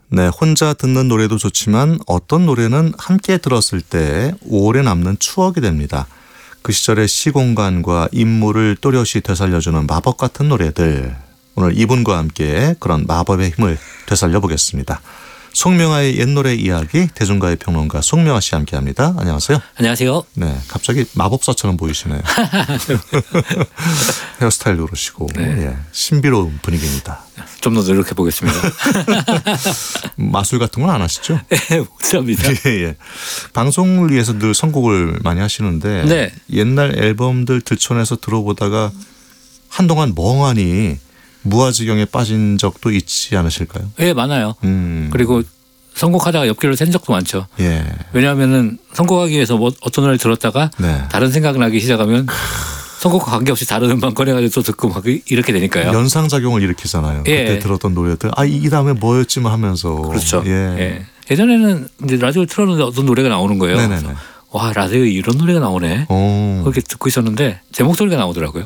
네, 혼자 듣는 노래도 좋지만 어떤 노래는 함께 들었을 때 오래 남는 추억이 됩니다. 그 시절의 시공간과 인물을 또렷이 되살려주는 마법 같은 노래들. 오늘 이분과 함께 그런 마법의 힘을 되살려 보겠습니다. 송명아의 옛노래 이야기 대중가요 평론가 송명아 씨와 함께합니다. 안녕하세요. 안녕하세요. 네, 갑자기 마법사처럼 보이시네요. 헤어스타일도 그러시고 네. 예, 신비로운 분위기입니다. 좀 더 노력해 보겠습니다. 마술 같은 건 안 하시죠? 네, 못합니다. 예, 예. 방송을 위해서 늘 선곡을 많이 하시는데 네. 옛날 앨범들 들춰내서 들어보다가 한동안 멍하니 무아지경에 빠진 적도 있지 않으실까요? 네, 많아요. 그리고 선곡하다가 옆길로 샌 적도 많죠. 예. 왜냐하면은 선곡하기 위해서 뭐 어떤 노래를 들었다가 네. 다른 생각 나기 시작하면 선곡과 관계없이 다른 음반 꺼내가지고 또 듣고 막 이렇게 되니까요. 연상작용을 일으키잖아요. 예. 그때 들었던 노래들 이 다음에 뭐였지만 하면서. 그렇죠. 예. 예. 예전에는 이제 라디오를 틀었는데 어떤 노래가 나오는 거예요. 네네네. 그래서 와, 라디오에 이런 노래가 나오네. 오. 그렇게 듣고 있었는데 제 목소리가 나오더라고요.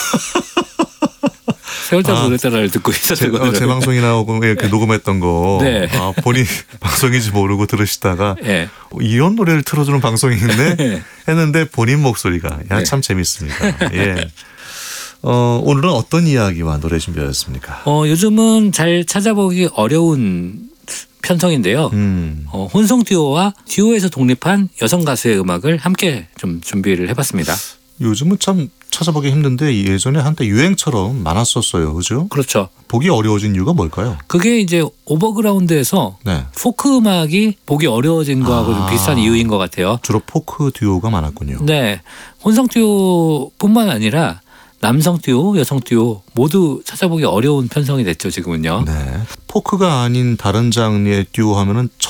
세월자 노래따라를 듣고 있었거든요. 제 방송이 나오고 이렇게 녹음했던 거. 네. 본인 방송인지 모르고 들으시다가 예. 이런 노래를 틀어주는 방송이 있네 네. 했는데 본인 목소리가 참 재밌습니다. 예. 오늘은 어떤 이야기와 노래 준비하셨습니까? 요즘은 잘 찾아보기 어려운 편성인데요. 혼성 듀오와 듀오에서 독립한 여성 가수의 음악을 함께 좀 준비를 해봤습니다. 요즘은 참 찾아보기 힘든데 예전에 한때 유행처럼 많았었어요. 그죠? 그렇죠. 보기 어려워진 이유가 뭘까요? 그게 이제 오버그라운드에서 네. 포크 음악이 보기 어려워진 거하고 좀 비슷한 이유인 것 같아요. 주로 포크 듀오가 많았군요. 네. 혼성 듀오뿐만 아니라 남성 듀오, 여성 듀오 모두 찾아보기 어려운 편성이 됐죠, 지금은요. 네. 포크가 아닌 다른 장르의 듀오 하면은